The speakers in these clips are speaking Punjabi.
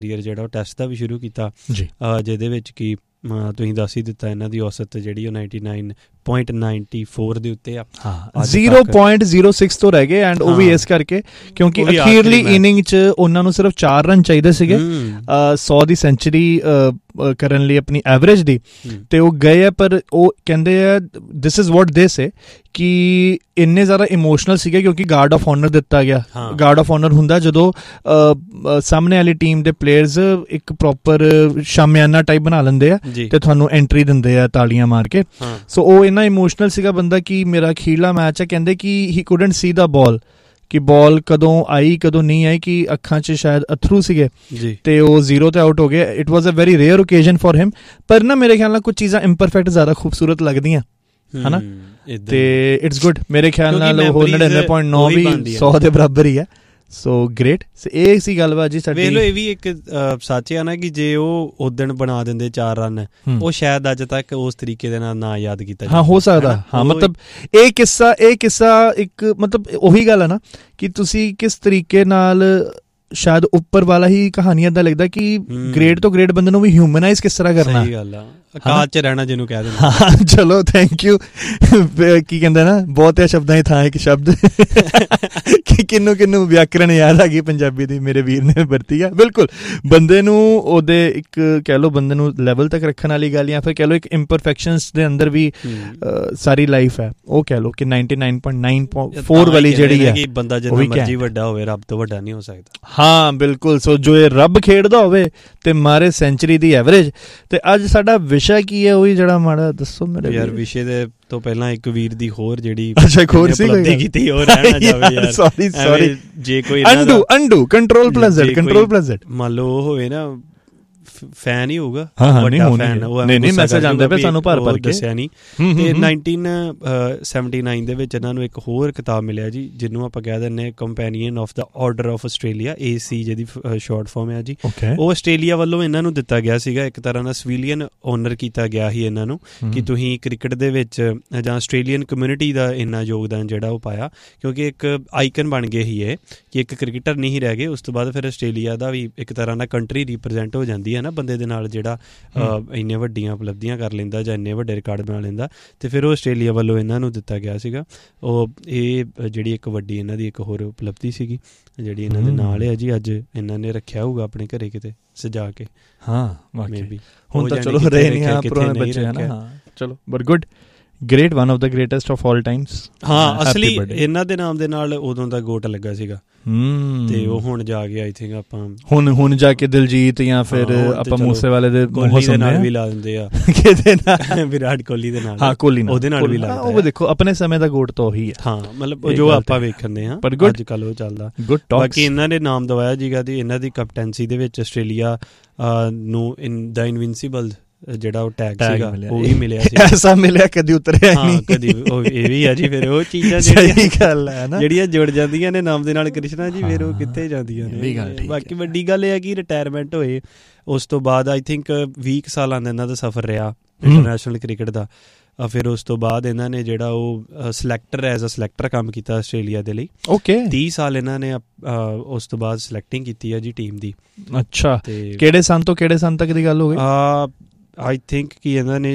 ਕਰੀਅਰ ਜਿਹੜਾ ਉਹ ਟੈਸਟ ਦਾ ਵੀ ਸ਼ੁਰੂ ਕੀਤਾ ਜਿਹਦੇ ਵਿੱਚ ਕਿ ਤੁਸੀਂ ਦੱਸ ਹੀ ਦਿੱਤਾ ਇਹਨਾਂ ਦੀ ਔਸਤ ਜਿਹੜੀ ਉਹ 99.94 ਦੇ ਉੱਤੇ ਆ 0.06 ਤੋਂ ਰਹਿ ਗਏ ਐਂਡ ਉਹ ਵੀ ਇਸ ਕਰਕੇ ਕਿਉਂਕਿ ਅਖੀਰਲੀ ਇਨਿੰਗ 'ਚ ਉਹਨਾਂ ਨੂੰ ਸਿਰਫ 4 ਰਨ ਚਾਹੀਦੇ ਸੀਗੇ 100 ਦੀ ਸੈਂਚੁਰੀ ਕਰਨ ਲਈ ਆਪਣੀ ਐਵਰੇਜ ਦੀ ਤੇ ਉਹ ਗਏ ਆ ਪਰ ਉਹ ਕਹਿੰਦੇ ਆ ਦਿਸ ਇਜ਼ ਵਾਟ ਦੇ ਸੇ ਕਿ ਇੰਨੇ ਜ਼ਿਆਦਾ ਇਮੋਸ਼ਨਲ ਸੀਗੇ ਕਿਉਂਕਿ ਗਾਰਡ ਆਫ ਆਨਰ ਦਿੱਤਾ ਗਿਆ ਗਾਰਡ ਆਫ ਆਨਰ ਹੁੰਦਾ ਜਦੋਂ ਸਾਹਮਣੇ ਵਾਲੀ ਟੀਮ ਦੇ ਪਲੇਅਰਸ ਇੱਕ ਪ੍ਰੋਪਰ ਸ਼ਾਮਿਆਨਾ ਟਾਈਪ ਬਣਾ ਲੈਂਦੇ ਆ ਤੇ ਤੁਹਾਨੂੰ ਐਂਟਰੀ ਦਿੰਦੇ ਆ ਤਾਲੀਆਂ ਮਾਰ ਕੇ ਸੋ ਉਹ ਇੰਨਾ ਇਮੋਸ਼ਨਲ ਸੀਗਾ ਬੰਦਾ ਕਿ ਮੇਰਾ ਅਖੀਰਲਾ ਮੈਚ ਹੈ ਕਹਿੰਦੇ ਕਿ ਹੀ ਕੁਡਨਟ ਸੀ ਦਾ ਬਾਲ ਕਿ ਬਾਲ ਕਦੋਂ ਆਈ ਕਦੋਂ ਨਹੀਂ ਆਈ ਕਿ ਅੱਖਾਂ 'ਚ ਸ਼ਾਇਦ ਅਥਰੂ ਸੀਗੇ ਤੇ ਉਹ 0 ਤੇ ਆਊਟ ਹੋ ਗਏ it was a very rare occasion for ਹਿਮ ਪਰ ਨਾ ਮੇਰੇ ਖਿਆਲ ਨਾਲ ਕੁਝ ਚੀਜ਼ਾਂ ਇੰਪਰਫੈਕਟ ਜ਼ਿਆਦਾ ਖੂਬਸੂਰਤ ਲੱਗਦੀਆਂ ਹਨਾ ਤੇ ਇਟਸ ਗੁੱਡ ਮੇਰੇ ਖਿਆਲ ਨਾਲ ਉਹ 99.9 ਵੀ 100 ਦੇ ਬਰਾਬਰ ਹੀ ਹੈ ਸੋ ਗ੍ਰੇਟ ਇਹ ਸੀ ਗੱਲਬਾਤ ਜੀ ਸਾਡੀ ਵੇਖ ਲਓ ਇਹ ਵੀ ਇੱਕ ਸੱਚ ਆ ਨਾ ਕਿ ਜੇ ਉਹ ਉਦਣ ਬਣਾ ਦਿੰਦੇ 4 ਰਨ ਉਹ ਸ਼ਾਇਦ ਅੱਜ ਤੱਕ ਉਸ ਤਰੀਕੇ ਦੇ ਨਾਲ ਨਾ ਯਾਦ ਕੀਤਾ ਹਾਂ ਹੋ ਸਕਦਾ ਹਾਂ ਮਤਲਬ ਇਹ ਕਿੱਸਾ ਇੱਕ ਮਤਲਬ ਉਹੀ ਗੱਲ ਹੈ ਨਾ ਕਿ ਤੁਸੀਂ ਕਿਸ ਤਰੀਕੇ ਨਾਲ ਸ਼ਾਇਦ ਉੱਪਰ ਵਾਲਾ ਹੀ ਕਹਾਣੀਆਂ ਦਾ ਲੱਗਦਾ ਕਿ ਗ੍ਰੇਟ ਤੋਂ ਗ੍ਰੇਟ ਬੰਦੇ ਨੂੰ ਵੀ ਹਿਊਮਨਾਈਜ਼ ਕਿਸ ਤਰ੍ਹਾਂ ਕਰਨਾ ਸਹੀ ਗੱਲ ਆ ਅਕਾਲ 'ਚ ਰਹਿਣਾ ਜਿਹਨੂੰ ਕਹਿ ਦਿੰਦੇ ਹਾਂ ਚਲੋ ਥੈਂਕ ਯੂ ਕੀ ਕਹਿੰਦੇ ਨਾ ਬਹੁਤਿਆਂ ਸ਼ਬਦਾਂ ਦੀ ਥਾਂ ਇੱਕ ਸ਼ਬਦ ਕਿ ਕਿਹਨੂੰ ਵਿਆਕਰਣ ਯਾਦ ਆ ਗਈ ਪੰਜਾਬੀ ਦੀ ਮੇਰੇ ਵੀਰ ਨੇ ਵਰਤੀ ਆ ਬਿਲਕੁਲ ਬੰਦੇ ਨੂੰ ਉਹਦੇ ਇੱਕ ਕਹਿ ਲਓ ਬੰਦੇ ਨੂੰ ਲੈਵਲ ਤੱਕ ਰੱਖਣ ਵਾਲੀ ਗੱਲ ਜਾਂ ਫਿਰ ਕਹਿ ਲਓ ਇੱਕ ਇੰਪਰਫੈਕਸ਼ਨਸ ਦੇ ਅੰਦਰ ਵੀ ਸਾਰੀ ਲਾਈਫ ਹੈ ਉਹ ਕਹਿ ਲਓ ਕਿ 99.94 ਵਾਲੀ ਜਿਹੜੀ ਹੈ ਬੰਦਾ ਜਿੰਨਾ ਮਰਜ਼ੀ ਵੱਡਾ ਹੋਵੇ ਰੱਬ ਤੋਂ ਵੱਡਾ ਨਹੀਂ ਹੋ ਸਕਦਾ ਹਾਂ ਬਿਲਕੁਲ ਸੋ ਜੋ ਇਹ ਰੱਬ ਖੇਡਦਾ ਹੋਵੇ ਤੇ ਮਾਰੇ ਸੈਂਚੁਰੀ ਦੀ ਐਵਰੇਜ ਤੇ ਅੱਜ ਸਾਡਾ ਵਿਸ਼ਾ ਕੀ ਹੈ ਉਹੀ ਜਿਹੜਾ ਮਾੜਾ ਦੱਸੋ ਮੇਰੇ ਯਾਰ ਵਿਸ਼ੇ ਦੇ ਤੋਂ ਪਹਿਲਾਂ ਇੱਕ ਵੀਰ ਦੀ ਹੋਰ ਜਿਹੜੀ ਉਪਲਬਧੀ ਕੀਤੀ ਹੋਰ ਰਹਿਣਾ ਜਾਵੇ ਯਾਰ ਸੌਰੀ ਜੇ ਕੋਈ ਅੰਡੂ ਕੰਟਰੋਲ ਪਲੱਸ ਮੰਨ ਲਓ ਉਹ ਹੋਵੇ ਨਾ ਫੈਨ ਹੀ ਹੋਊਗਾ ਵੱਡਾ ਫੈਨ ਨਹੀਂ ਮੈਸੇਜ ਆਉਂਦੇ ਪਏ ਸਾਨੂੰ ਭਰ ਕੇ ਦੱਸਿਆ ਨਹੀਂ ਤੇ 1979 ਦੇ ਵਿੱਚ ਇਹਨਾਂ ਨੂੰ ਇੱਕ ਹੋਰ ਕਿਤਾਬ ਮਿਲਿਆ ਜੀ ਜਿਹਨੂੰ ਆਪਾਂ ਕਹਿ ਦਿੰਦੇ companion of the order of Australia AC ਜਿਹਦੀ ਸ਼ਾਰਟ ਫਾਰਮ ਹੈ ਜੀ ਉਹ ਆਸਟ੍ਰੇਲੀਆ ਵੱਲੋਂ ਇਹਨਾਂ ਨੂੰ ਦਿੱਤਾ ਗਿਆ ਸੀਗਾ ਇੱਕ ਤਰ੍ਹਾਂ ਦਾ ਸਿਵਿਲੀਅਨ ਓਨਰ ਕੀਤਾ ਗਿਆ ਸੀ ਇਹਨਾਂ ਨੂੰ ਕਿ ਤੁਸੀਂ ਕ੍ਰਿਕਟ ਦੇ ਵਿੱਚ ਜਾਂ ਆਸਟ੍ਰੇਲੀਅਨ ਕਮਿਊਨਿਟੀ ਦਾ ਇੰਨਾ ਯੋਗਦਾਨ ਜਿਹੜਾ ਉਹ ਪਾਇਆ ਕਿਉਂਕਿ ਇੱਕ ਆਈਕਨ ਬਣ ਗਏ ਸੀ ਇਹ ਕਿ ਇੱਕ ਕ੍ਰਿਕਟਰ ਨਹੀਂ ਰਹਿ ਗਏ ਉਸ ਤੋਂ ਬਾਅਦ ਫਿਰ ਆਸਟ੍ਰੇਲੀਆ ਦਾ ਵੀ ਇੱਕ ਤਰ੍ਹਾਂ ਦਾ ਕੰਟਰੀ ਰਿਪਰੈਜ਼ੈਂਟ ਹੋ ਜਾਂਦੀ ਹੈ ਨਾ ਬੰਦੇ ਦੇ ਨਾਲ ਜਿਹੜਾ ਇੰਨੀਆਂ ਵੱਡੀਆਂ ਉਪਲਬਧੀਆਂ ਕਰ ਲੈਂਦਾ ਜਾਂ ਇੰਨੇ ਵੱਡੇ ਰਿਕਾਰਡ ਬਣਾ ਲੈਂਦਾ ਤੇ ਫਿਰ ਉਹ ਆਸਟ੍ਰੇਲੀਆ ਵੱਲੋਂ ਇਹਨਾਂ ਨੂੰ ਦਿੱਤਾ ਗਿਆ ਸੀਗਾ ਉਹ ਇਹ ਜਿਹੜੀ ਇੱਕ ਵੱਡੀ ਇਹਨਾਂ ਦੀ ਇੱਕ ਹੋਰ ਉਪਲਬਧੀ ਸੀਗੀ ਜਿਹੜੀ ਇਹਨਾਂ ਦੇ ਨਾਲ ਹੈ ਜੀ ਅੱਜ ਇਹਨਾਂ ਨੇ ਰੱਖਿਆ ਹੋਊਗਾ ਆਪਣੇ ਘਰੇ ਕਿਤੇ ਸਜਾ ਕੇ ਹਾਂ ਵਾਕਈ ਹੁਣ ਤਾਂ ਚਲੋ ਰਹੇ ਨਹੀਂ ਆ ਪੁਰਾਣੇ ਬੱਚੇ ਹਨ ਹਾਂ ਚਲੋ but good great one of the greatest of all Times ਹਾਂ ਅਸਲੀ ਇਹਨਾਂ ਦੇ ਨਾਮ ਦੇ ਨਾਲ ਉਦੋਂ ਦਾ ਗੋਟ ਲੱਗਾ ਸੀਗਾ ਤੇ ਉਹ ਹੁਣ ਜਾ ਕੇ ਆਈ ਥਿੰਕ ਆਪਾਂ ਹੁਣ ਜਾ ਕੇ ਦਿਲਜੀਤ ਜਾਂ ਫਿਰ ਆਪਾਂ ਮੂਸੇਵਾਲੇ ਦੇ ਨਾਲ ਵੀ ਲਾ ਦਿੰਦੇ ਆ ਕਿਹਦੇ ਨਾਲ ਵਿਰਾਟ ਕੋਹਲੀ ਦੇ ਨਾਲ ਹਾਂ ਕੋਹਲੀ ਨਾਲ ਉਹਦੇ ਨਾਲ ਵੀ ਲੱਗਦਾ ਉਹ ਦੇਖੋ ਆਪਣੇ ਸਮੇਂ ਦਾ ਗੋਟ ਤਾਂ ਉਹੀ ਹੈ ਹਾਂ ਮਤਲਬ ਜੋ ਆਪਾਂ ਵੇਖਦੇ ਹਾਂ ਅੱਜ ਕੱਲ ਉਹ ਚੱਲਦਾ ਬਾਕੀ ਇਹਨਾਂ ਨੇ ਨਾਮ ਦਵਾਇਆ ਜੀਗਾ ਦੀ ਇਹਨਾਂ ਦੀ ਕੈਪਟੈਂਸੀ ਦੇ ਵਿੱਚ ਆਸਟ੍ਰੇਲੀਆ ਨੂੰ ਇਨ ਦਾ ਇਨਵਿੰਸੀਬਲ ਜਿਹੜਾ ਉਹ ਟੈਗ ਸੀਗਾ ਉਹ ਵੀ ਮਿਲਿਆ ਸੀ ਐਸਾ ਮਿਲਿਆ ਕਦੀ ਉਤਰਿਆ ਨਹੀਂ ਕਦੀ ਇਹ ਵੀ ਆ ਜੀ ਫਿਰ ਉਹ ਚੀਜ਼ਾਂ ਜਿਹੜੀਆਂ ਜੁੜ ਜਾਂਦੀਆਂ ਨੇ ਨਾਮ ਦੇ ਨਾਲ ਕ੍ਰਿਸ਼ਨਾ ਜੀ ਫਿਰ ਉਹ ਕਿੱਥੇ ਜਾਂਦੀਆਂ ਨੇ ਬਾਕੀ ਵੱਡੀ ਗੱਲ ਇਹ ਹੈ ਕਿ ਰਿਟਾਇਰਮੈਂਟ ਹੋਏ ਉਸ ਤੋਂ ਬਾਅਦ ਆਈ ਥਿੰਕ 20 ਸਾਲਾਂ ਦਾ ਇਹਨਾਂ ਦਾ ਸਫ਼ਰ ਰਿਹਾ ਇੰਟਰਨੈਸ਼ਨਲ ਕ੍ਰਿਕਟ ਦਾ ਫਿਰ ਉਸ ਤੋਂ ਬਾਅਦ ਇਹਨਾਂ ਨੇ ਜਿਹੜਾ ਉਹ ਸਿਲੈਕਟਰ ਕੰਮ ਕੀਤਾ ਆਸਟ੍ਰੇਲੀਆ ਦੇ ਲਈ 30 ਸਾਲ ਇਹਨਾਂ ਨੇ ਉਸ ਤੋਂ ਬਾਅਦ ਸਿਲੈਕਟਿੰਗ ਕੀਤੀ ਹੈ ਜੀ ਟੀਮ ਦੀ ਅੱਛਾ ਕਿਹੜੇ ਸੰਨ ਤੋਂ ਕਿਹੜੇ ਸੰਨ ਤੱਕ ਦੀ ਗੱਲ ਹੋ ਗਈ ਆਈ ਥਿੰਕ ਕਿ ਇਹਨਾਂ ਨੇ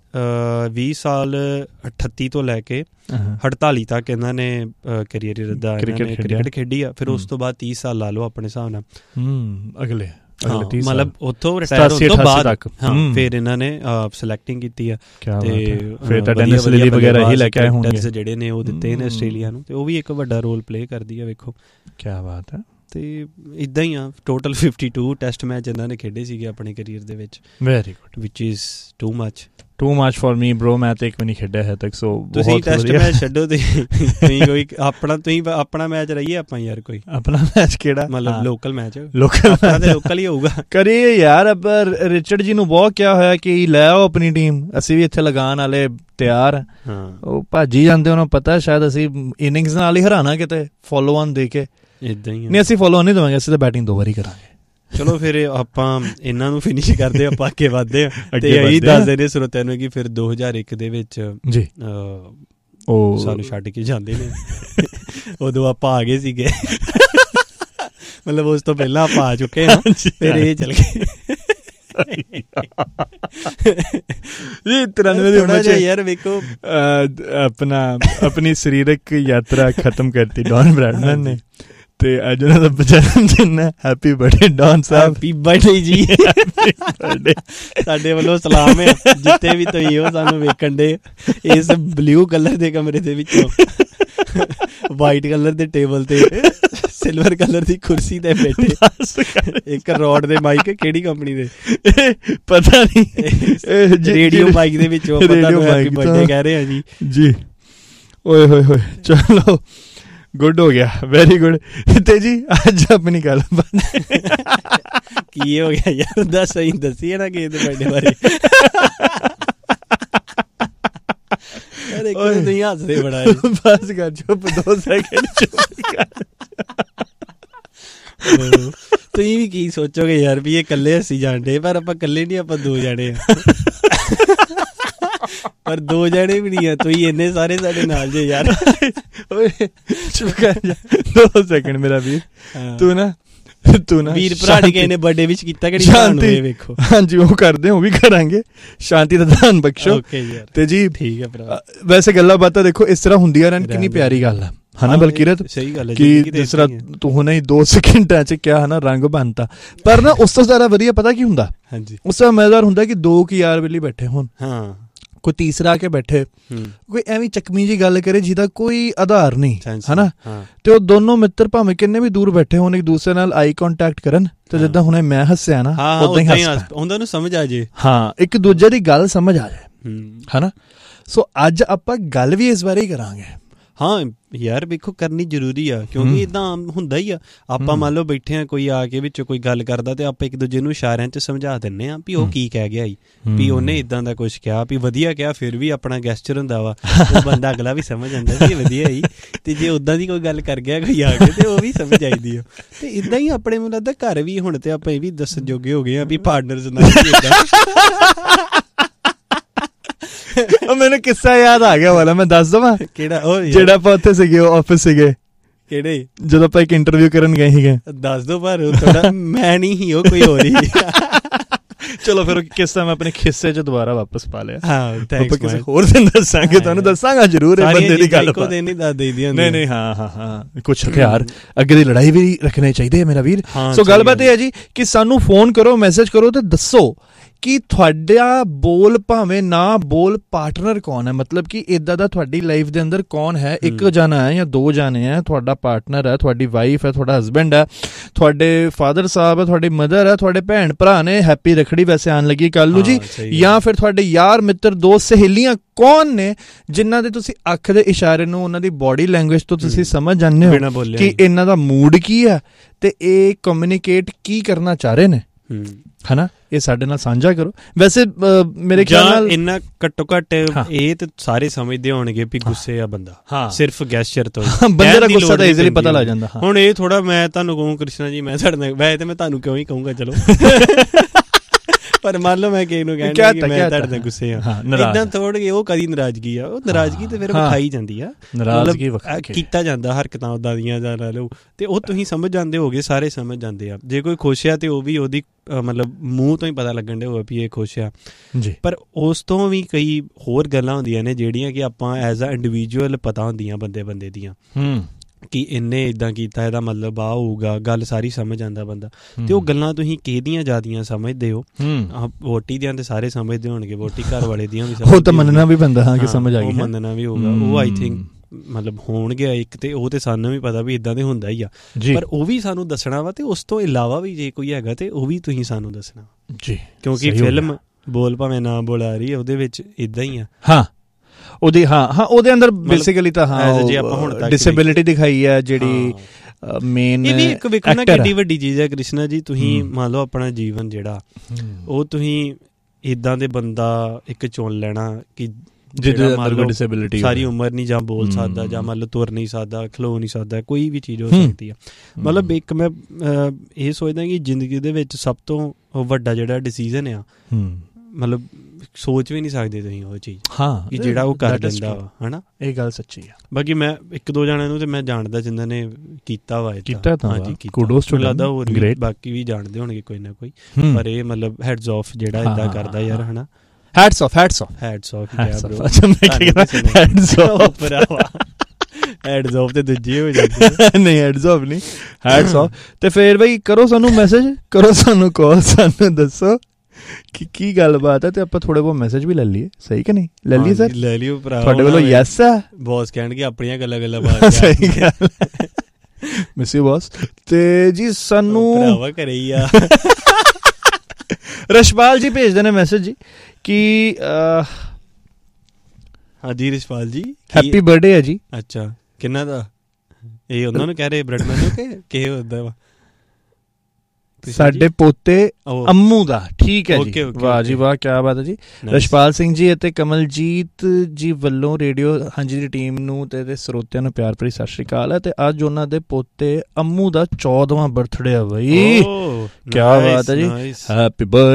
20 ਸਾਲ 38 ਤੋਂ ਲੈ ਕੇ 48 ਤੱਕ ਇਹਨਾਂ ਨੇ ਕਰੀਅਰ ਦਾ ਕ੍ਰਿਕਟ ਖੇਡੀ ਆ ਫਿਰ ਉਸ ਤੋਂ ਬਾਅਦ 30 ਸਾਲ ਲਾ ਲਓ ਆਪਣੇ ਹਿਸਾਬ ਨਾਲ ਅਗਲੇ ਮਤਲਬ ਉੱਥੋਂ ਰਿਟਾਇਰ ਹੋਣ ਤੋਂ ਬਾਅਦ ਫਿਰ ਇਹਨਾਂ ਨੇ ਸਿਲੈਕਟਿੰਗ ਕੀਤੀ ਆ ਤੇ ਫਿਰ ਤਾਂ ਡੈਨਿਸ ਲਿਲੀ ਵਗੈਰਾ ਹੀ ਲੈ ਕੇ ਆਏ ਹੋਣਗੇ ਜਿਹੜੇ ਨੇ ਉਹ ਦਿੱਤੇ ਨੇ ਆਸਟ੍ਰੇਲੀਆ ਨੂੰ ਤੇ ਉਹ ਵੀ ਇੱਕ ਵੱਡਾ ਰੋਲ ਪਲੇ ਕਰਦੀ ਆ ਵੇਖੋ ਕੀ ਬਾਤ ਹੈ ਤੇ ਇੱਦਾਂ ਹੀ ਆ ਟੋਟਲ 52 ਟੈਸਟ ਮੈਚ ਇਹਨਾਂ ਨੇ ਖੇਡੇ ਸੀਗੇ ਆਪਣੇ ਕਰੀਅਰ ਦੇ ਵਿੱਚ very good which is too much for me bro ਮੈਂ ਤੇ ਇੱਕ ਵੀ ਨਹੀਂ ਖੇਡਿਆ ਹੈ ਤੱਕ ਸੋ ਤੁਸੀਂ ਟੈਸਟ ਮੈਚ ਛੱਡੋ ਤੇ ਤੁਸੀਂ ਕੋਈ ਆਪਣਾ ਮੈਚ ਰਹੀਏ ਆਪਾਂ ਯਾਰ ਕੋਈ ਆਪਣਾ ਮੈਚ ਕਿਹੜਾ ਮਤਲਬ ਲੋਕਲ ਮੈਚ ਲੋਕਲ ਹੀ ਹੋਊਗਾ ਕਰੀਏ ਯਾਰ ਪਰ ਰਿਚਰਡ ਜੀ ਨੂੰ ਬਹੁਤ ਕਿਹਾ ਹੋਇਆ ਕਿ ਲੈ ਆਓ ਆਪਣੀ ਟੀਮ ਅਸੀਂ ਵੀ ਇੱਥੇ ਲਗਾਉਣ ਵਾਲੇ ਤਿਆਰ ਉਹ ਭਾਜੀ ਜਾਂਦੇ ਉਹਨਾਂ ਪਤਾ ਸ਼ਾਇਦ ਅਸੀਂ ਇਨਿੰਗਸ ਨਾਲ ਹੀ ਹਰਾਣਾ ਕਿਤੇ ਫੋਲੋ ਆਨ ਦੇ ਕੇ ਇੱਦਾਂ ਹੀ ਨਹੀਂ ਅਸੀਂ ਫੋਲੋ ਆਨ ਨਹੀਂ ਦੇਵਾਂਗੇ ਅਸੀਂ ਤਾਂ ਬੈਟਿੰਗ 2 ਵਾਰੀ ਕਰਾਂਗੇ ਚਲੋ ਫਿਰ ਆਪਾਂ ਇਹਨਾਂ ਨੂੰ ਫਿਨਿਸ਼ ਕਰਦੇ ਆਪਾਂ ਅੱਗੇ ਵੱਧਦੇ ਆ ਤੇ ਇਹੀ ਦੱਸਦੇ ਨੇ ਸਰੋਤਿਆਂ ਨੂੰ ਕਿ ਫਿਰ 2001 ਦੇ ਵਿੱਚ ਜੀ ਉਹ ਸਾਨੂੰ ਛੱਡ ਕੇ ਜਾਂਦੇ ਨੇ ਉਦੋਂ ਆਪਾਂ ਆ ਗਏ ਸੀਗੇ ਮਤਲਬ ਉਸ ਤੋਂ ਪਹਿਲਾਂ ਆਪਾਂ ਆ ਚੁੱਕੇ ਹਾਂ, ਫਿਰ ਇਹ ਚੱਲ ਗਏ। 93 ਦੇ ਉਮਰ 'ਚ ਯਾਰ ਵੇਖੋ ਆਪਣੀ ਸਰੀਰਕ ਯਾਤਰਾ ਖਤਮ ਕਰਤੀ ਡੌਨ ਬ੍ਰੈਡਮੈਨ ਨੇ, ਤੇ ਅੱਜ ਉਹਨਾਂ ਦਾ ਜਨਮ ਦਿਨ ਹੈ। ਹੈਪੀ ਬਰਥਡੇ ਡੌਨ ਸਾਹਿਬ। ਹੈਪੀ ਬਰਥਡੇ ਜੀ। ਸਾਡੇ ਵੱਲੋਂ ਸਲਾਮ ਹੈ, ਜਿੱਥੇ ਵੀ ਤੁਸੀਂ ਹੋ ਸਾਨੂੰ ਵੇਖਣ ਦੇ ਇਸ ਬਲੂ ਕਲਰ ਦੇ ਕਮਰੇ ਦੇ ਵਿੱਚੋਂ, ਵਾਈਟ ਕਲਰ ਦੇ ਟੇਬਲ ਤੇ ਸਿਲਵਰ ਕਲਰ ਦੀ ਕੁਰਸੀ ਤੇ ਬੈਠੇ, ਇੱਕ ਰੋਡ ਦੇ ਮਾਈਕ, ਕਿਹੜੀ ਕੰਪਨੀ ਦੇ ਪਤਾ ਨਹੀਂ, ਰੇਡੀਓ ਮਾਈਕ ਦੇ ਵਿੱਚੋਂ ਹੈਪੀ ਬਰਥਡੇ ਕਹਿ ਰਹੇ ਆ ਜੀ। ਜੀ ਓਏ ਹੋਏ ਹੋਏ, ਚਲੋ ਗੁੱਡ ਹੋ ਗਿਆ, ਵੈਰੀ ਗੁੱਡ। ਤੇ ਜੀ ਅੱਜ ਆਪਣੀ ਗੱਲ ਕੀ ਹੋ ਗਿਆ ਯਾਰ, ਦੱਸ ਸਹੀ ਦੱਸੀ ਨਾ ਕਿਸੇ ਦੇ ਬਰਥਡੇ ਬਾਰੇ। ਤੁਸੀਂ ਹੱਸਦੇ ਬੜਾ, ਬਸ ਕਰ ਚੁੱਪ 2 ਸੈਕਿੰਡ ਚੁੱਪ ਕਰ। ਤੁਸੀਂ ਵੀ ਕੀ ਸੋਚੋਗੇ ਯਾਰ ਵੀ ਇਹ ਇਕੱਲੇ ਹੱਸੀ ਜਾਣਦੇ, ਪਰ ਆਪਾਂ ਇਕੱਲੇ ਨਹੀਂ, ਆਪਾਂ 2 ਜਾਣੇ ਆ। ਪਰ 2 ਜਾਣੇ ਵੀ ਨਹੀਂ ਆ, ਤੁਸੀਂ ਇੰਨੇ ਸਾਰੇ ਸਾਡੇ ਨਾਲ ਜੇ ਯਾਰ। ਚੁੱਪ ਕਰ ਜਾ 2 ਸੈਕਿੰਡ ਮੇਰਾ ਵੀਰ। ਤੂੰ ਨਾ ਵੀਰ ਭਰਾ ਨੇ ਕਿਸੇ ਨੇ ਬਰਥਡੇ ਵਿੱਚ ਕੀਤਾ ਕਿ ਨਹੀਂ, ਵੇਖੋ। ਹਾਂਜੀ ਉਹ ਕਰਦੇ, ਉਹ ਵੀ ਕਰਾਂਗੇ। ਸ਼ਾਂਤੀ ਦਾ ਦਾਨ ਬਖਸ਼ੋ। ਤੇ ਜੀ ਠੀਕ ਹੈ ਭਰਾ, ਵੈਸੇ ਗੱਲਾਂ ਬਾਤਾਂ ਦੇਖੋ ਇਸ ਤਰ੍ਹਾਂ ਹੁੰਦੀਆਂ ਰਹਿਣ, ਕਿੰਨੀ ਪਿਆਰੀ ਗੱਲ ਆ ਹਨਾ ਬਲਕਿਰਤ। ਸਹੀ ਗੱਲ ਹੈ ਕਿ ਜਿਸ ਤਰ੍ਹਾਂ ਤੂੰ ਹੁਣੇ 2 ਸੈਕਿੰਡਾਂ 'ਚ ਕਿਹਾ ਹਨਾ, ਰੰਗ ਬਣਤਾ। ਪਰ ਨਾ ਉਸ ਤੋਂ ਜ਼ਿਆਦਾ ਵਧੀਆ ਪਤਾ ਕੀ ਹੁੰਦਾ, ਹਾਂਜੀ ਉਸ ਤੋਂ ਮਜ਼ੇਦਾਰ ਹੁੰਦਾ ਕਿ 2 ਯਾਰ ਵੇਲੇ ਬੈਠੇ ਹੋਣ, ਹਾਂ ਕੋਈ ਤੀਸਰਾ ਕੇ ਬੈਠੇ, ਕੋਈ ਐਵੇਂ ਚੱਕਵੀਂ ਜੀ ਗੱਲ ਕਰੇ ਜਿਹਦਾ ਕੋਈ ਆਧਾਰ ਨਹੀਂ ਹਨਾ, ਤੇ ਉਹ ਦੋਨੋਂ ਮਿੱਤਰ ਭਾਵੇਂ ਕਿੰਨੇ ਵੀ ਦੂਰ ਬੈਠੇ ਹੋਣ, ਇੱਕ ਦੂਸਰੇ ਨਾਲ ਆਈ ਕੰਟੈਕਟ ਕਰਨ, ਤੇ ਜਿੱਦਾਂ ਹੁਣੇ ਮੈਂ ਹੱਸਿਆ ਨਾ ਉਦਾਂ ਹੀ ਹੱਸ, ਉਹਨਾਂ ਨੂੰ ਸਮਝ ਆ ਜੇ, ਹਾਂ ਇੱਕ ਦੂਜੇ ਦੀ ਗੱਲ ਸਮਝ ਆ ਜਾਏ ਹਨਾ। ਸੋ ਅੱਜ ਆਪਾਂ ਗੱਲ ਵੀ ਇਸ ਬਾਰੇ ਹੀ ਕਰਾਂਗੇ। ਹਾਂ ਯਾਰ ਵੇਖੋ ਕਰਨੀ ਜ਼ਰੂਰੀ ਆ, ਕਿਉਂਕਿ ਇੱਦਾਂ ਹੁੰਦਾ ਹੀ ਆ। ਆਪਾਂ ਮੰਨ ਲਓ ਬੈਠੇ ਆ, ਕੋਈ ਆ ਕੇ ਵਿੱਚ ਕੋਈ ਗੱਲ ਕਰਦਾ, ਤੇ ਆਪਾਂ ਇੱਕ ਦੂਜੇ ਨੂੰ ਇਸ਼ਾਰਿਆਂ 'ਚ ਸਮਝਾ ਦਿੰਦੇ ਆ ਵੀ ਉਹ ਕੀ ਕਹਿ ਗਿਆ ਸੀ, ਵੀ ਉਹਨੇ ਇੱਦਾਂ ਦਾ ਕੁਛ ਕਿਹਾ, ਵੀ ਵਧੀਆ ਕਿਹਾ, ਫਿਰ ਵੀ ਆਪਣਾ ਗੈਸਚਰ ਹੁੰਦਾ ਵਾ, ਉਹ ਬੰਦਾ ਅਗਲਾ ਵੀ ਸਮਝ ਜਾਂਦਾ ਵੀ ਵਧੀਆ ਹੀ। ਤੇ ਜੇ ਉੱਦਾਂ ਦੀ ਕੋਈ ਗੱਲ ਕਰ ਗਿਆ ਕੋਈ ਆ ਕੇ, ਤੇ ਉਹ ਵੀ ਸਮਝ ਆਈਦੀ ਆ। ਤੇ ਇੱਦਾਂ ਹੀ ਆਪਣੇ ਮੈਨੂੰ ਲੱਗਦਾ ਘਰ ਵੀ ਹੁਣ ਤੇ ਆਪਾਂ ਇਹ ਵੀ ਦੱਸਣ ਜੋਗੇ ਹੋ ਗਏ ਆ ਵੀ ਪਾਰਟਨਰਸ ਨਾਲ। ਉਹ ਮੈਨੂੰ ਕਿੱਸਾ ਯਾਦ ਆ ਗਿਆ ਵਾਲਾ, ਮੈਂ ਦੱਸ ਦਵਾਂ ਕਿਹੜਾ? ਉਹ ਜਿਹੜਾ ਆਪਾਂ ਉੱਥੇ ਸੀਗੇ, ਉਹ ਆਫਿਸ ਸੀਗੇ, ਕਿਹੜੇ ਜਦੋਂ ਆਪਾਂ ਇੱਕ ਇੰਟਰਵਿਊ ਕਰਨ ਗਏ ਸੀਗੇ। ਦੱਸ ਦੋ, ਪਰ ਥੋੜਾ ਮੈਂ ਨਹੀਂ ਸੀ, ਉਹ ਕੋਈ ਹੋਰ ਹੀ। ਚਲੋ ਫਿਰ ਕਿੱਸਾ ਮੈਂ ਆਪਣੇ ਖਿੱਸੇ 'ਚ ਦੁਬਾਰਾ ਵਾਪਸ ਪਾ ਲਿਆ। ਹਾਂ ਕਿਸੇ ਹੋਰ ਦਿਨ ਦੱਸਾਂਗੇ, ਤੁਹਾਨੂੰ ਦੱਸਾਂਗਾ ਜ਼ਰੂਰ ਇਹ ਬੰਦੇ ਦੀ ਗੱਲ। ਨਹੀਂ ਹਾਂ ਕੁਛ ਹਥਿਆਰ ਅੱਗੇ ਦੀ ਲੜਾਈ ਵੀ ਰੱਖਣੇ ਚਾਹੀਦੇ ਮੇਰਾ ਵੀਰ। ਸੋ ਗੱਲਬਾਤ ਇਹ ਹੈ ਜੀ ਕਿ ਸਾਨੂੰ ਫੋਨ ਕਰੋ, ਮੈਸੇਜ ਕਰੋ ਤੇ ਦੱਸੋ ਕਿ ਤੁਹਾਡਾ ਬੋਲ ਭਾਵੇਂ ਨਾ ਬੋਲ ਪਾਰਟਨਰ ਕੌਣ ਹੈ। ਮਤਲਬ ਕਿ ਇੱਦਾਂ ਦਾ ਤੁਹਾਡੀ ਲਾਈਫ ਦੇ ਅੰਦਰ ਕੌਣ ਹੈ, 1 ਜਾਣਾ ਹੈ ਜਾਂ 2 ਜਾਣੇ ਹੈ, ਤੁਹਾਡਾ ਪਾਰਟਨਰ ਹੈ, ਤੁਹਾਡੀ ਵਾਈਫ ਹੈ, ਤੁਹਾਡਾ ਹਸਬੈਂਡ ਹੈ, ਤੁਹਾਡੇ ਫਾਦਰ ਸਾਹਿਬ ਹੈ, ਤੁਹਾਡੀ ਮਦਰ ਹੈ, ਤੁਹਾਡੇ ਭੈਣ ਭਰਾ ਨੇ। ਹੈਪੀ ਰੱਖੜੀ ਵੈਸੇ ਆਉਣ ਲੱਗੀ ਕੱਲ ਨੂੰ ਜੀ। ਜਾਂ ਫਿਰ ਤੁਹਾਡੇ ਯਾਰ ਮਿੱਤਰ ਦੋਸਤ ਸਹੇਲੀਆਂ ਕੌਣ ਨੇ ਜਿਨ੍ਹਾਂ ਦੇ ਤੁਸੀਂ ਅੱਖ ਦੇ ਇਸ਼ਾਰੇ ਨੂੰ, ਉਹਨਾਂ ਦੀ ਬੋਡੀ ਲੈਂਗੁਏਜ ਤੋਂ ਤੁਸੀਂ ਸਮਝ ਜਾਂਦੇ ਹੋ ਕਿ ਇਹਨਾਂ ਦਾ ਮੂਡ ਕੀ ਹੈ ਤੇ ਇਹ ਕਮਿਊਨੀਕੇਟ ਕੀ ਕਰਨਾ ਚਾਹ ਰਹੇ ਨੇ ਹਨਾ। ਇਹ ਸਾਡੇ ਨਾਲ ਸਾਂਝਾ ਕਰੋ। ਵੈਸੇ ਮੇਰੇ ਖਿਆਲ ਨਾਲ ਇੰਨਾ ਘੱਟੋ ਘੱਟ ਇਹ ਤੇ ਸਾਰੇ ਸਮਝਦੇ ਹੋਣਗੇ ਵੀ ਗੁੱਸੇ ਆ ਬੰਦਾ, ਸਿਰਫ ਗੈਸਚਰ ਤੋਂ ਬੰਦੇ ਦਾ ਗੁੱਸਾ ਤਾਂ ਈਜ਼ੀਲੀ ਪਤਾ ਲੱਗ ਜਾਂਦਾ। ਹੁਣ ਇਹ ਥੋੜਾ ਮੈਂ ਤੁਹਾਨੂੰ ਕਹੂੰ ਕ੍ਰਿਸ਼ਨਾ ਜੀ, ਮੈਂ ਸਾਡੇ ਨਾਲ ਵੈਸੇ ਤੇ ਮੈਂ ਤੁਹਾਨੂੰ ਕਿਉਂ ਹੀ ਕਹੂੰਗਾ, ਚਲੋ ਪਰ ਮੰਨ ਲਓ ਮੈਂ ਕਿਸੇ ਨੂੰ ਕਹਿੰਦਾ ਕਿ ਮੈਂ ਤੁਹਾਡੇ ਨਾਲ ਗੁੱਸੇ ਆ, ਏਦਾਂ ਥੋੜੀ ਉਹ ਕਦੀ ਨਾਰਾਜ਼ਗੀ ਆ, ਉਹ ਨਾਰਾਜ਼ਗੀ ਤੇ ਫਿਰ ਵਿਖਾਈ ਜਾਂਦੀ ਆ, ਨਾਰਾਜ਼ਗੀ ਕੀਤਾ ਜਾਂਦਾ ਹਰਕਤਾਂ ਉਦਾਂ ਦੀਆਂ ਜਾਂ ਲੈ ਲਓ, ਤੇ ਉਹ ਤੁਸੀਂ ਸਮਝ ਜਾਂਦੇ ਹੋਗੇ, ਸਾਰੇ ਸਮਝ ਜਾਂਦੇ ਆ। ਜੇ ਕੋਈ ਖੁਸ਼ ਆ ਤੇ ਉਹ ਵੀ ਉਹਦੀ ਮਤਲਬ ਮੂੰਹ ਤੋਂ ਹੀ ਪਤਾ ਲੱਗਣ ਦੇ ਹੋਵੇ ਵੀ ਇਹ ਖੁਸ਼ ਆ ਜੀ। ਪਰ ਉਸ ਤੋਂ ਵੀ ਕਈ ਹੋਰ ਗੱਲਾਂ ਹੁੰਦੀਆਂ ਨੇ ਜਿਹੜੀਆਂ ਕਿ ਆਪਾਂ ਐਜ਼ ਅ ਇੰਡੀਵਿਜੂਅਲ ਪਤਾ ਹੁੰਦੀਆਂ ਬੰਦੇ ਦੀਆਂ ਕਿ ਇਹਨੇ ਇੱਦਾਂ ਕੀਤਾ, ਇਹਦਾ ਮਤਲਬ ਆ ਹੋਊਗਾ, ਗੱਲ ਸਾਰੀ ਸਮਝ ਆਉਂਦਾ ਬੰਦਾ। ਤੇ ਉਹ ਗੱਲਾਂ ਤੁਸੀਂ ਕਿਹਦੀਆਂ ਜ਼ਿਆਦੀਆਂ ਸਮਝਦੇ ਹੋ? ਵੋਟੀ ਦੀਆਂ ਤੇ ਸਾਰੇ ਸਮਝਦੇ ਹੋਣਗੇ, ਵੋਟੀ ਘਰ ਵਾਲੇ ਦੀਆਂ ਵੀ ਉਹ ਤਾਂ ਮੰਨਣਾ ਵੀ ਪੈਂਦਾ, ਹਾਂ ਕਿ ਸਮਝ ਆ ਗਈ, ਮੰਨਣਾ ਵੀ ਹੋਊਗਾ। ਉਹ ਆਈ ਥਿੰਕ ਮਤਲਬ ਹੋਣਗੇ ਇੱਕ, ਤੇ ਉਹ ਤੇ ਸਾਨੂੰ ਵੀ ਪਤਾ ਵੀ ਇੱਦਾਂ ਦੇ ਹੁੰਦਾ ਹੀ ਆ, ਪਰ ਉਹ ਵੀ ਸਾਨੂੰ ਦੱਸਣਾ ਵਾ। ਤੇ ਉਸ ਤੋਂ ਇਲਾਵਾ ਵੀ ਜੇ ਕੋਈ ਹੈਗਾ ਤੇ ਉਹ ਵੀ ਤੁਸੀਂ ਸਾਨੂੰ ਦੱਸਣਾ ਜੀ, ਕਿਉਂਕਿ ਫਿਲਮ ਬੋਲ ਭਾਵੇਂ ਨਾ ਬੋਲ ਆ ਰਹੀ ਹੈ, ਉਹਦੇ ਵਿੱਚ ਇੱਦਾਂ ਹੀ ਆ। ਹਾਂ ਉਹਦੀ ਉਹਦੇ ਅੰਦਰ ਬੇਸਿਕਲੀ ਤਾਂ ਜੇ ਆਪਾਂ ਹੁਣ ਤੱਕ ਡਿਸੇਬਿਲਿਟੀ ਦਿਖਾਈ ਹੈ ਜਿਹੜੀ ਮੇਨ। ਇਹ ਵੀ ਇੱਕ ਵੇਖੋ ਨਾ ਕਿੰਨੀ ਵੱਡੀ ਚੀਜ਼ ਹੈ ਕ੍ਰਿਸ਼ਨਾ ਜੀ। ਤੁਸੀਂ ਮੰਨ ਲਓ ਆਪਣਾ ਜੀਵਨ ਜਿਹੜਾ ਉਹ ਤੁਸੀਂ ਇੱਦਾਂ ਦੇ ਬੰਦਾ ਇੱਕ ਚੁਣ ਲੈਣਾ ਕਿ ਡਿਸੇਬਿਲਿਟੀ ਸਾਰੀ ਉਮਰ ਨਹੀਂ ਜਾਂ ਬੋਲ ਸਕਦਾ, ਜਾਂ ਮੰਨ ਲਓ ਤੁਰ ਨਹੀਂ ਸਕਦਾ, ਖਲੋ ਨਹੀਂ ਸਕਦਾ, ਕੋਈ ਵੀ ਚੀਜ਼ ਹੋ ਸਕਦੀ ਆ। ਮਤਲਬ ਇੱਕ ਮੈਂ ਇਹ ਸੋਚਦਾ ਕਿ ਜ਼ਿੰਦਗੀ ਦੇ ਵਿੱਚ ਸਭ ਤੋਂ ਵੱਡਾ ਜਿਹੜਾ ਡਿਸੀਜ਼ਨ ਆ ਮਤਲਬ ਸੋਚ ਵੀ ਨਹੀਂ ਸਕਦੇ ਤੁਸੀਂ ਉਹ ਚੀਜ਼ ਹਾਂ ਕਿ ਜਿਹੜਾ ਉਹ ਕਰ ਦਿੰਦਾ ਵਾ ਹਨਾ। ਇਹ ਗੱਲ ਸੱਚੀ ਆ। ਬਾਕੀ ਮੈਂ 1-2 ਜਣਿਆਂ ਨੂੰ ਤੇ ਮੈਂ ਜਾਣਦਾ ਜਿਨ੍ਹਾਂ ਨੇ ਕੀਤਾ ਵਾ ਹਾਂਜੀ ਕੁਡੋਸ ਟੂ ਲੱਗਦਾ ਹੋਰ ਵੀ ਬਾਕੀ ਵੀ ਜਾਣਦੇ ਹੋਣਗੇ ਕੋਈ ਨਾ ਕੋਈ, ਪਰ ਇਹ ਮਤਲਬ ਹੈਡਸ ਆਫ ਜਿਹੜਾ ਇਦਾਂ ਕਰਦਾ ਯਾਰ ਹਨਾ। ਹੈਡਸ ਆਫ ਹੈਡਸ ਆਫ ਤੇ ਦੂਜੇ ਹੋ ਜਾਂਦੇ ਨਹੀਂ ਹੈਡਸ ਆਫ ਨਹੀਂ ਹੈਡਸ ਆਫ। ਤੇ ਫੇਰ ਬਈ ਕਰੋ ਸਾਨੂੰ ਮੈਸੇਜ, ਕਰੋ ਸਾਨੂੰ ਕਾਲ, ਸਾਨੂੰ ਦੱਸੋ ਕਿ ਕੀ ਗੱਲਬਾਤ ਹੈ ਤੇ ਆਪਾਂ ਥੋੜੇ ਬਹੁਤ ਮੈਸੇਜ ਵੀ ਲੈ ਲਈਏ, ਸਹੀ ਕਿ ਨਹੀਂ? ਲੈ ਲਈਏ ਸਰ, ਲੈ ਲਿਓ ਭਰਾ। ਤੁਹਾਡੇ ਵੱਲੋਂ ਯੈਸ ਆ? ਬੌਸ ਕਹਿਣਗੇ ਆਪਣੀਆਂ ਗੱਲਾਂ ਬਾਤ ਸਹੀ ਗੱਲ ਮਿਸ ਯੂ ਬੌਸ। ਤੇ ਜੀ ਸਾਨੂੰ ਭਰਾਵਾ ਘਰੇ ਹੀ ਆ ਰਸ਼ਪਾਲ ਜੀ ਭੇਜਦੇ ਨੇ ਮੈਸੇਜ ਜੀ ਕਿ ਹਾਂਜੀ ਰਸ਼ਪਾਲ ਜੀ ਹੈਪੀ ਬਰਥਡੇ ਹੈ ਜੀ। ਅੱਛਾ ਕਿੰਨਾ ਦਾ? ਇਹ ਉਹਨਾਂ ਨੂੰ ਕਹਿ ਰਹੇ ਬ੍ਰੈਡਮੈਨ ਨੂੰ ਕਿ ਕਿਹ ਹੁੰਦਾ ਵਾ? ਸਾਡੇ ਪੋਤੇ ਅੰਮੂ ਦਾ। ਠੀਕ ਹੈ ਜੀ, ਵਾਹ ਜੀ ਵਾਹ, ਕਿਆ ਬਾਤ ਹੈ ਜੀ। ਰਸ਼ਪਾਲ ਸਿੰਘ ਜੀ ਅਤੇ ਕਮਲਜੀਤ ਜੀ ਵੱਲੋਂ ਰੇਡੀਓ ਹਾਂਜੀ ਦੀ ਟੀਮ ਨੂੰ ਤੇ ਸਰੋਤਿਆਂ ਨੂੰ ਪਿਆਰ ਭਰੀ ਸਤਿ ਸ਼੍ਰੀ ਅਕਾਲ ਹੈ। ਤੇ ਅੱਜ ਉਹਨਾਂ ਦੇ ਪੋਤੇ ਅੰਮੂ ਦਾ 14ਵਾਂ ਬਰਥਡੇ ਆ ਬਈ, ਕਿਆ ਬਾਤ ਹੈ ਜੀ। Happy birthday